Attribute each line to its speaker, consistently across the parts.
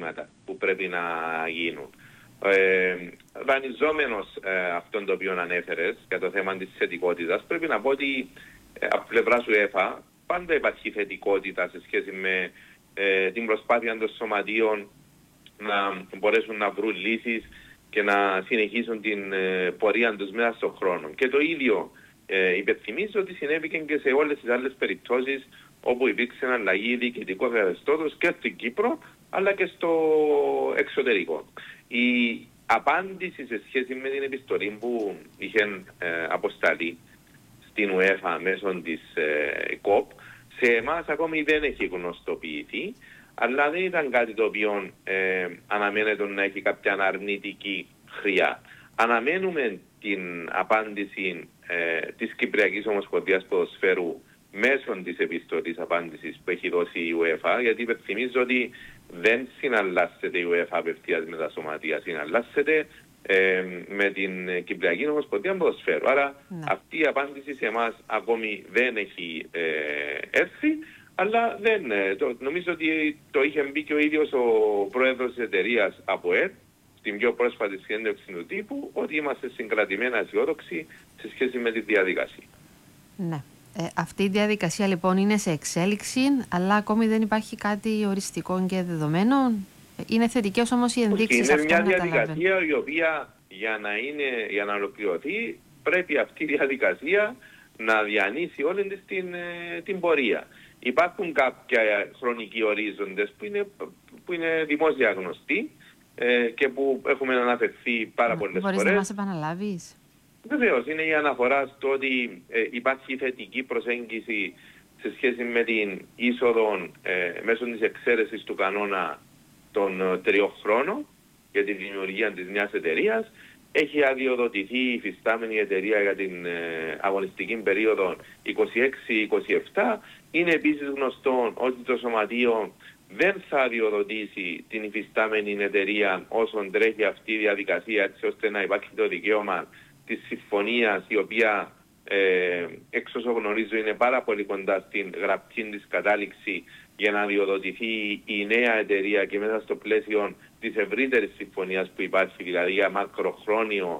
Speaker 1: βήματα που πρέπει να γίνουν. Δανειζόμενος αυτόν το οποίο ανέφερες για το θέμα της θετικότητας, πρέπει να πω ότι από πλευράς UEFA πάντα υπάρχει θετικότητα σε σχέση με την προσπάθεια των σωματείων να μπορέσουν να βρουν λύσεις και να συνεχίσουν την πορεία τους μέσα στον χρόνο. Και το ίδιο υπενθυμίζω ότι συνέβη και σε όλες τις άλλες περιπτώσεις όπου υπήρξε αλλαγή διοικητικού καθεστώτος και στην Κύπρο αλλά και στο εξωτερικό. Η απάντηση σε σχέση με την επιστολή που είχε αποσταλεί στην UEFA μέσω της ΚΟΠ σε εμάς ακόμη δεν έχει γνωστοποιηθεί, αλλά δεν ήταν κάτι το οποίο αναμένεται να έχει κάποια αρνητική χρειά. Αναμένουμε την απάντηση της Κυπριακής Ομοσπονδίας Ποδοσφαίρου μέσω της επιστολής απάντησης που έχει δώσει η UEFA, γιατί υπενθυμίζω ότι δεν συναλλάσσεται η UEFA απευθείας με τα σωματεία, συναλλάσσεται με την Κυπριακή Ομοσπονδία Ποδοσφαίρου. Άρα αυτή η απάντηση σε εμάς ακόμη δεν έχει έρθει, αλλά νομίζω ότι το είχε μπει και ο ίδιος ο πρόεδρος της εταιρείας ΑΠΟΕΛ στην πιο πρόσφατη συνέντευξη του τύπου, ότι είμαστε συγκρατημένα αισιόδοξοι σε σχέση με τη διαδικασία. Ναι.
Speaker 2: Αυτή η διαδικασία λοιπόν είναι σε εξέλιξη, αλλά ακόμη δεν υπάρχει κάτι οριστικό και δεδομένο. Είναι θετικές όμως οι ενδείξεις αυτών.
Speaker 1: Είναι μια διαδικασία η οποία για να ολοκληρωθεί πρέπει αυτή η διαδικασία να διανύσει όλη της την πορεία. Υπάρχουν κάποια χρονικοί ορίζοντες που είναι δημόσια γνωστοί και που έχουμε αναφερθεί πάρα πολλές φορές.
Speaker 2: Μπορείς να μας επαναλάβεις?
Speaker 1: Βεβαίως, είναι η αναφορά στο ότι υπάρχει θετική προσέγγιση σε σχέση με την είσοδο μέσω της εξαίρεσης του κανόνα των 3 χρόνων για τη δημιουργία της νέας εταιρείας. Έχει αδειοδοτηθεί η υφιστάμενη εταιρεία για την αγωνιστική περίοδο 26-27. Είναι επίσης γνωστό ότι το Σωματείο δεν θα αδειοδοτήσει την υφιστάμενη εταιρεία όσον τρέχει αυτή η διαδικασία, έτσι ώστε να υπάρχει το δικαίωμα της συμφωνίας, η οποία εξ όσο γνωρίζω είναι πάρα πολύ κοντά στην γραπτή της κατάληξη για να αδειοδοτηθεί η νέα εταιρεία και μέσα στο πλαίσιο της ευρύτερης συμφωνίας που υπάρχει, δηλαδή για μακροχρόνιο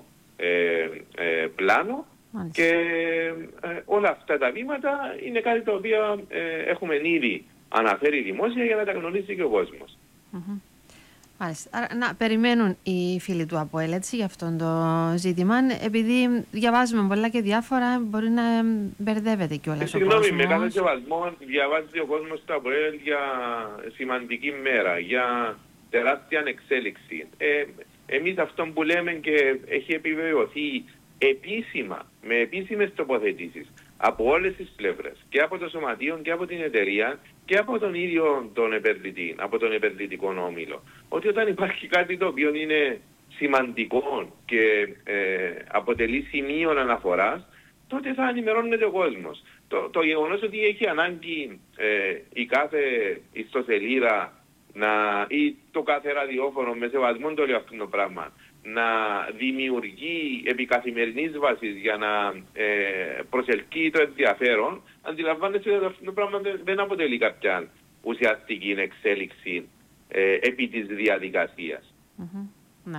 Speaker 1: πλάνο. Μάλιστα. Και όλα αυτά τα βήματα είναι κάτι το οποίο έχουμε ήδη αναφέρει δημόσια για να τα γνωρίζει και ο κόσμος.
Speaker 2: Μάλιστα. Άρα, να περιμένουν οι φίλοι του ΑΠΟΕΛ έτσι, για αυτό το ζήτημα. Επειδή διαβάζουμε πολλά και διάφορα, μπορεί να μπερδεύεται κιόλας ο κόσμος.
Speaker 1: Συγγνώμη, με κάθε σεβασμό διαβάζει ο κόσμος του ΑΠΟΕΛ για σημαντική μέρα, για τεράστια εξέλιξη. Εμείς αυτό που λέμε και έχει επιβεβαιωθεί επίσημα, με επίσημες τοποθετήσεις από όλες τις πλευρές, και από το Σωματείο και από την εταιρεία και από τον ίδιο τον επενδυτή, από τον επενδυτικό όμιλο, ότι όταν υπάρχει κάτι το οποίο είναι σημαντικό και αποτελεί σημείο αναφοράς, τότε θα ενημερώνεται ο κόσμος. Το γεγονός ότι έχει ανάγκη η κάθε ιστοσελίδα ή το κάθε ραδιόφωνο, με σεβασμό το λέω αυτό το πράγμα, να δημιουργεί επί καθημερινής βάσης για να προσελκύει το ενδιαφέρον, αντιλαμβάνεσαι ότι αυτό το πράγμα δεν αποτελεί κάποια ουσιαστική εξέλιξη επί της διαδικασίας.
Speaker 2: Ναι.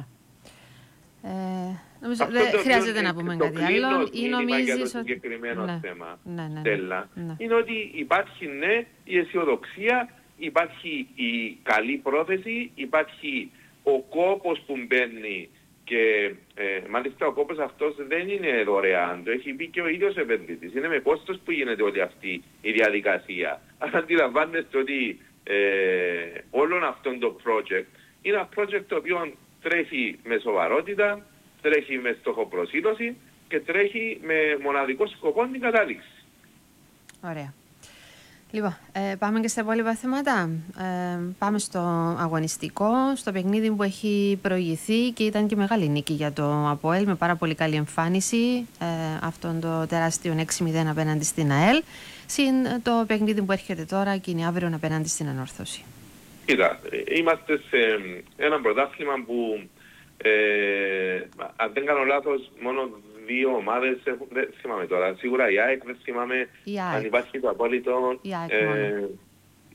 Speaker 2: Νομίζω δεν χρειάζεται να πούμε κάτι άλλο. Ή νομίζεις
Speaker 1: για το
Speaker 2: ότι...
Speaker 1: συγκεκριμένο θέμα, Στέλλα, είναι ότι υπάρχει η αισιοδοξία, υπάρχει η καλή πρόθεση, υπάρχει ο κόπος που μπαίνει και μάλιστα ο κόπος αυτός δεν είναι δωρεάν, το έχει πει και ο ίδιος επενδυτής, είναι με κόστος που γίνεται όλη αυτή η διαδικασία. Αλλά αντιλαμβάνεστε ότι όλο αυτό το project είναι ένα project το οποίο τρέχει με σοβαρότητα, τρέχει με στοχοπροσήλωση και τρέχει με μοναδικό σκοπό την κατάληξη.
Speaker 2: Ωραία. Λοιπόν, πάμε και στα υπόλοιπα θέματα. Πάμε στο αγωνιστικό, στο παιχνίδι που έχει προηγηθεί και ήταν και μεγάλη νίκη για το ΑΠΟΕΛ με πάρα πολύ καλή εμφάνιση, αυτόν το τεράστιο 6-0 απέναντι στην ΑΕΛ, συν το παιχνίδι που έρχεται τώρα και είναι αύριο απέναντι στην Ανόρθωση.
Speaker 1: Κοίτα, είμαστε σε ένα πρωτάθλημα που αν δεν κάνω λάθος μόνο 2 ομάδες, δεν θυμάμαι τώρα, σίγουρα η ΑΕΚ, δεν θυμάμαι αν υπάρχει το απόλυτο,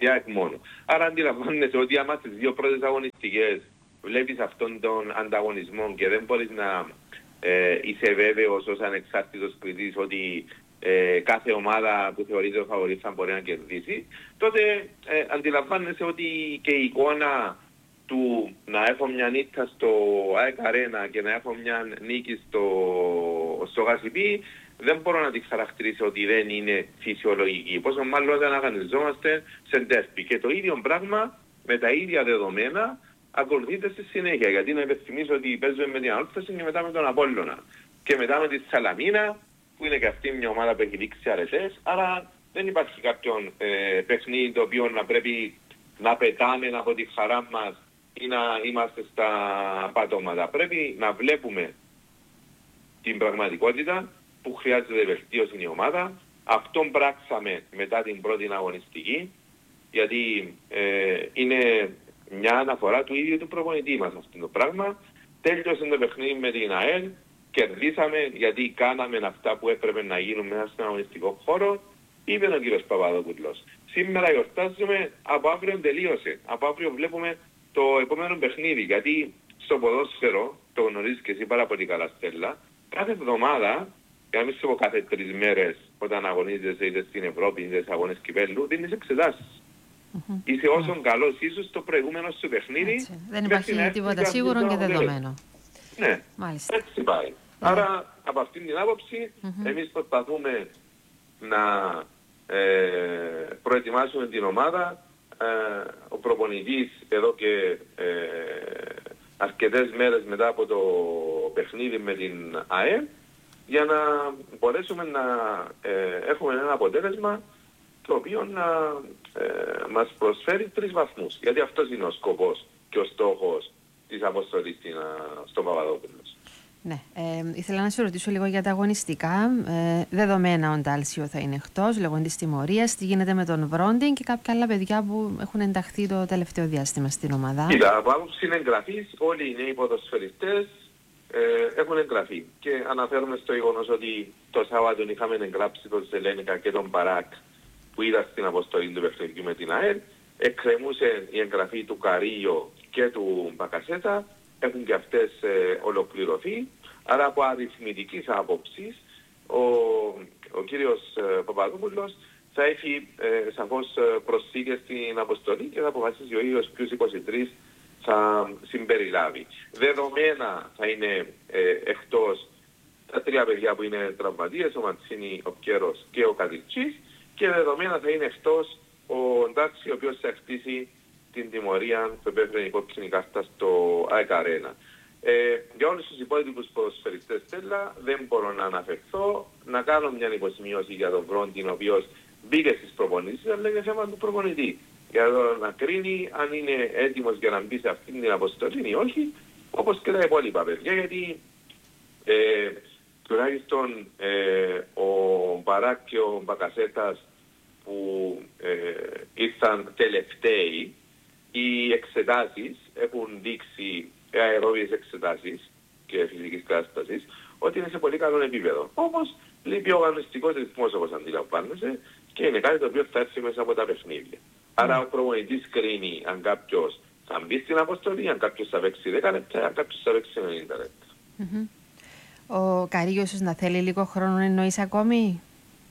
Speaker 1: Η ΑΕΚ μόνο. Άρα αντιλαμβάνεσαι ότι άμα στις δύο πρώτες αγωνιστικές βλέπεις αυτόν τον ανταγωνισμό και δεν μπορείς να είσαι βέβαιος ως ανεξάρτητος κριτής ότι κάθε ομάδα που θεωρείται ο φαβορίτ θα μπορεί να κερδίσει, τότε αντιλαμβάνεσαι ότι και η εικόνα του να έχω μια νύχτα στο ΑΕΚ Arena και να έχω μια νίκη στο Γασιπί, δεν μπορώ να τη χαρακτηρίσω ότι δεν είναι φυσιολογική. Πόσο μάλλον όταν αγωνιζόμαστε σε ντέρπι. Και το ίδιο πράγμα με τα ίδια δεδομένα ακολουθείται στη συνέχεια. Γιατί να υπενθυμίσω ότι παίζουμε με την Ανόρθωση και μετά με τον Απόλλωνα. Και μετά με τη Σαλαμίνα, που είναι και αυτή μια ομάδα που έχει δείξει αρετές. Άρα δεν υπάρχει κάποιον παιχνίδι το οποίο να πρέπει να πετάμε από τη χαρά μας ή να είμαστε στα πατώματα. Πρέπει να βλέπουμε την πραγματικότητα που χρειάζεται βελτίωση η ομάδα. Αυτόν πράξαμε μετά την πρώτη αγωνιστική, γιατί είναι μια αναφορά του ίδιου του προπονητή μας αυτό το πράγμα. Τέλειωσε το παιχνίδι με την ΑΕΛ, κερδίσαμε γιατί κάναμε αυτά που έπρεπε να γίνουν μέσα στον αγωνιστικό χώρο, είπε ο κ. Παπαδόπουλος. Σήμερα γιορτάζουμε, από αύριο τελείωσε. Από αύριο βλέπουμε το επόμενο παιχνίδι, γιατί στο ποδόσφαιρο, το γνωρίζεις και εσύ πάρα πολύ καλά, Στέλλα, κάθε εβδομάδα, για να μην σου πω κάθε 3 μέρες, όταν αγωνίζεσαι είτε στην Ευρώπη είτε σε αγώνες κυπέλλου, δίνεις εξετάσεις. Είσαι όσο καλός ίσως στο προηγούμενο σου παιχνίδι.
Speaker 2: Δεν υπάρχει τίποτα σίγουρο και δεδομένο.
Speaker 1: Ναι, μάλιστα. Έτσι πάει. Άρα, από αυτήν την άποψη, εμείς προσπαθούμε να προετοιμάσουμε την ομάδα. Ο προπονητής εδώ και αρκετές μέρες μετά από το παιχνίδι με την ΑΕ, για να μπορέσουμε να έχουμε ένα αποτέλεσμα το οποίο να μας προσφέρει 3 βαθμούς. Γιατί αυτός είναι ο σκοπός και ο στόχος της αποστολής στον Παπαδόπουλο.
Speaker 2: Ναι, ήθελα να σε ρωτήσω λίγο για τα αγωνιστικά. Δεδομένα ο Ντάλσιο θα είναι εκτός λόγω της τιμωρίας. Τι γίνεται με τον Βρόντινγκ και κάποια άλλα παιδιά που έχουν ενταχθεί το τελευταίο διάστημα στην ομάδα?
Speaker 1: Κοίτα, από άποψη εγγραφής, όλοι οι νέοι ποδοσφαιριστές έχουν εγγραφεί. Και αναφέρομαι στο γεγονός ότι το Σάββατο είχαμε εγγράψει τον Ζελένικα και τον Παράκ που είδα στην αποστολή του παιχνιδιού με την ΑΕΛ. Εκκρεμούσε η εγγραφή του Καρίγιο και του Μπακασέτα. Έχουν και αυτές ολοκληρωθεί. Άρα από αριθμητικής άποψης ο κύριος Παπαδόπουλος θα έχει σαφώς προσθήκες στην αποστολή και θα αποφασίσει ο ίδιος ποιους 23 θα συμπεριλάβει. Δεδομένα θα είναι εκτός τα 3 παιδιά που είναι τραυματίες, ο Ματσίνη, ο Πιέρος και ο Κατιτσής, και δεδομένα θα είναι εκτός ο Ντάτσι, ο οποίος θα χτίσει την τιμωρία που επέφερε η κόκκινη κάρτα στο ΑΕΚ Arena. Για όλους τους υπόλοιπους ποδοσφαιριστές, Στέλλα, δεν μπορώ να αναφερθώ. Να κάνω μια υποσημείωση για τον Βρόντιν, ο οποίος μπήκε στις προπονήσεις, αλλά είναι θέμα του προπονητή. Για να κρίνει αν είναι έτοιμος για να μπει σε αυτήν την αποστολή ή όχι, όπως και τα υπόλοιπα παιδιά. Γιατί τουλάχιστον ο Μπαράκ και ο Μπακασέτας που ήρθαν τελευταίοι, οι εξετάσεις έχουν δείξει, αερόβιες εξετάσεις και φυσικής κατάστασης, ότι είναι σε πολύ καλό επίπεδο. Όμως λείπει ο αγωνιστικός ρυθμός, όπως αντιλαμβάνεσαι, και είναι κάτι το οποίο θα έρθει μέσα από τα παιχνίδια. Άρα ο προπονητής κρίνει αν κάποιος θα μπει στην αποστολή, αν κάποιος θα παίξει 10 λεπτά, αν κάποιος θα παίξει 90 λεπτά.
Speaker 2: Ο Καρίγιος ίσως να θέλει λίγο χρόνο, εννοείς ακόμη,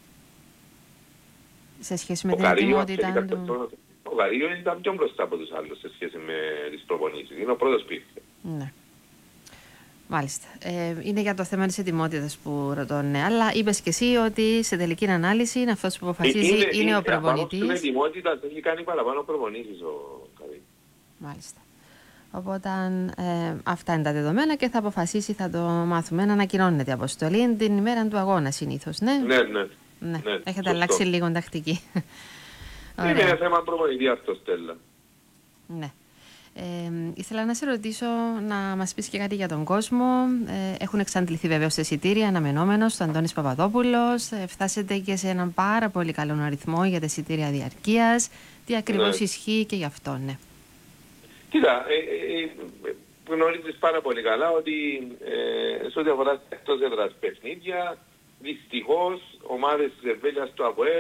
Speaker 2: σε σχέση με την ετοιμότητα του?
Speaker 1: Ο Καρίγιο ήταν πιο μπροστά από τους άλλους σε σχέση με τις προπονήσεις. Είναι ο πρώτος που ήρθε.
Speaker 2: Ναι. Μάλιστα. Είναι για το θέμα της ετοιμότητας που ρωτώ, ναι. Αλλά είπες και εσύ ότι σε τελική ανάλυση είναι αυτός που αποφασίζει, είναι ο προπονητής.
Speaker 1: Στην ετοιμότητα έχει κάνει παραπάνω προπονήσεις ο Καρίγιο.
Speaker 2: Μάλιστα. Οπότε αυτά είναι τα δεδομένα και θα αποφασίσει, θα το μάθουμε, να ανακοινώνεται η αποστολή την ημέρα του αγώνα συνήθως, ναι.
Speaker 1: Ναι.
Speaker 2: Έχετε αλλάξει λίγο τακτική.
Speaker 1: Είναι ένα θέμα προπονητή αυτό, Στέλλα.
Speaker 2: Ναι. Ήθελα να σε ρωτήσω να μας πεις και κάτι για τον κόσμο. Έχουν εξαντληθεί βεβαίως τα εισιτήρια, αναμενόμενος, ο Αντώνης Παπαδόπουλος. Φτάσετε και σε έναν πάρα πολύ καλό αριθμό για τα εισιτήρια διαρκείας. Τι ακριβώς ισχύει και γι' αυτό, ναι.
Speaker 1: Κοίτα, γνωρίζεις πάρα πολύ καλά ότι σε ό,τι αφορά εκτός έδρας παιχνίδια, δυστυχώς ομάδες της Ερβέλειας του ΑΠΟΕΛ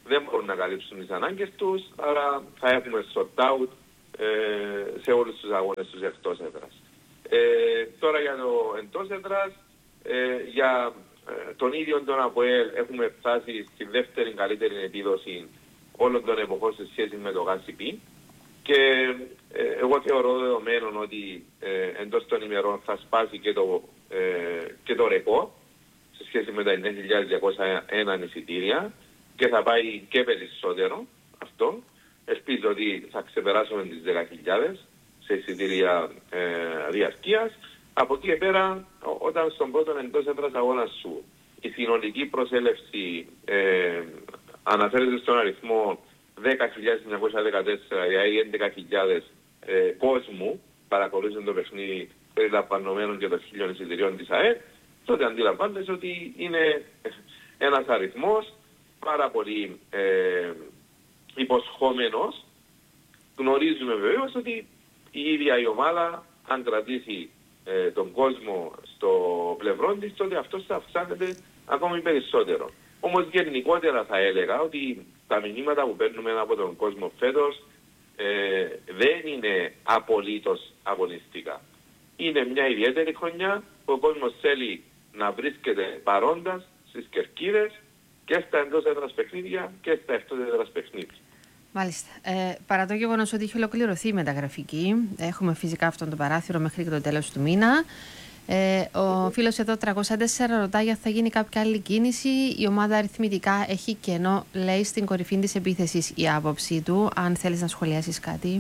Speaker 1: δεν μπορούν να καλύψουν τις ανάγκες τους, άρα θα έχουμε sort out σε όλους τους αγώνες τους εκτός έδρας. Τώρα για το εντός έδρας, για τον ίδιο τον ΑΠΟΕΛ έχουμε φτάσει στη δεύτερη καλύτερη επίδοση όλων των εποχών σε σχέση με το ΓΑΣΥΠΗ και εγώ θεωρώ δεδομένο ότι εντός των ημερών θα σπάσει και το ρεκόρ σε σχέση με τα 9.201 εισιτήρια και θα πάει και περισσότερο αυτό. Ελπίζω ότι θα ξεπεράσουμε τις 10.000 σε εισιτήρια διαρκείας. Από εκεί και πέρα, όταν στον πρώτο εντός έδρας αγώνα σου η συνολική προσέλευση αναφέρεται στον αριθμό 10.914, δηλαδή 11.000 κόσμου παρακολούθησαν το παιχνίδι περιλαμβανομένων και των 1.000 εισιτηριών της ΑΕΠ, τότε αντιλαμβάνεσαι ότι είναι ένας αριθμός πάρα πολύ υποσχόμενος. Γνωρίζουμε βεβαίως ότι η ίδια η ομάδα, αν κρατήσει τον κόσμο στο πλευρό της, τότε αυτός θα αυξάνεται ακόμη περισσότερο. Όμως γενικότερα θα έλεγα ότι τα μηνύματα που παίρνουμε από τον κόσμο φέτος δεν είναι απολύτως αγωνιστικά. Είναι μια ιδιαίτερη χρονιά που ο κόσμος θέλει να βρίσκεται παρόντας στις κερκίδες και στα εντός έδρας παιχνίδια και στα εκτός έδρας παιχνίδια.
Speaker 2: Μάλιστα. Παρά το γεγονός ότι έχει ολοκληρωθεί η μεταγραφική, έχουμε φυσικά αυτόν τον παράθυρο μέχρι και το τέλος του μήνα. Ο φίλος εδώ 304 ρωτάει αν θα γίνει κάποια άλλη κίνηση. Η ομάδα αριθμητικά έχει κενό, λέει, στην κορυφή της επίθεσης η άποψή του. Αν θέλεις να σχολιάσεις κάτι.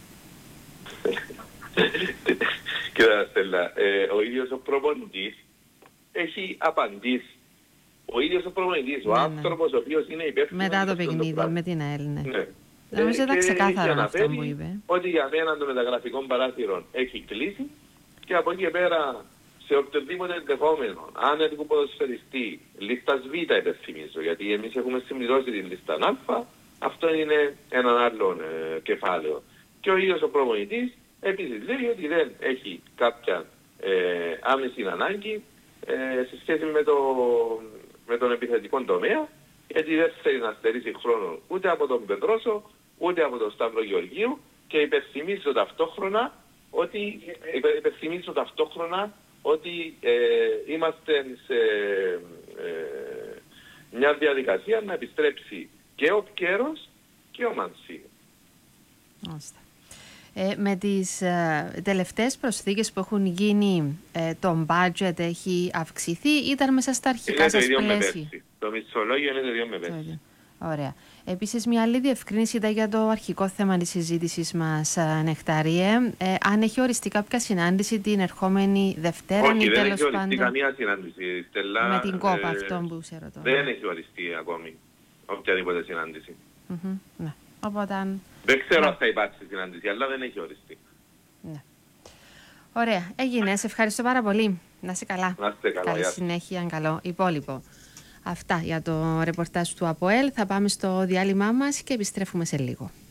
Speaker 1: Κύριε Στέλλα, ο ίδιος ο προπονητής έχει απαντήσει. Ο ίδιος ο προπονητής, ο άνθρωπος ο οποίος είναι υπεύθυνος
Speaker 2: μετά το παιχνίδι με την ΑΕΛ.
Speaker 1: Ναι.
Speaker 2: Νομίζω ήταν ξεκάθαρο αυτό που είπε.
Speaker 1: Ότι για μένα το μεταγραφικό παράθυρο έχει κλείσει και από εκεί και πέρα σε οποιοδήποτε ενδεχόμενο, αν έτυχε ποδοσφαιριστή, λίστας Β υπενθυμίζω, γιατί εμείς έχουμε συμπληρώσει την λίστα Α, αυτό είναι έναν άλλο κεφάλαιο. Και ο ίδιος ο προπονητής επίσης λέει ότι δεν έχει κάποια άμεση ανάγκη σε σχέση με τον επιθετικό τομέα, γιατί δεν θέλει να στερήσει χρόνο ούτε από τον Πετρόσο, ούτε από τον Σταύρο Γεωργίου και υπενθυμίζω ταυτόχρονα ότι είμαστε σε μια διαδικασία να επιστρέψει και ο Πκέρος και ο Μανσίνη.
Speaker 2: Με τις τελευταίες προσθήκες που έχουν γίνει, το budget έχει αυξηθεί ή ήταν μέσα στα αρχικά σας πλαίσια?
Speaker 1: Το μισθολόγιο είναι το ίδιο με πέρσι.
Speaker 2: Ωραία. Επίσης, μια άλλη διευκρίνηση ήταν για το αρχικό θέμα της συζήτησης μας, Νεκτάριε. Αν έχει οριστεί κάποια συνάντηση την ερχόμενη Δευτέρα
Speaker 1: ή τέλος πάντων? Όχι, δεν έχει οριστεί καμία συνάντηση, Στέλλα.
Speaker 2: Με την κόπα αυτό που σε ρωτώ.
Speaker 1: Δεν έχει οριστεί ακόμη οποιαδήποτε συνάντηση.
Speaker 2: Ναι. Οπότε,
Speaker 1: δεν ξέρω αν θα υπάρξει συνάντηση, αλλά δεν έχει οριστεί.
Speaker 2: Ναι. Ωραία. Έγινε. Σε ευχαριστώ πάρα πολύ. Να είσαι καλά.
Speaker 1: Να είστε καλά.
Speaker 2: Καλή συνέχεια. Καλό υπόλοιπο. Αυτά για το ρεπορτάζ του ΑΠΟΕΛ. Θα πάμε στο διάλειμμά μας και επιστρέφουμε σε λίγο.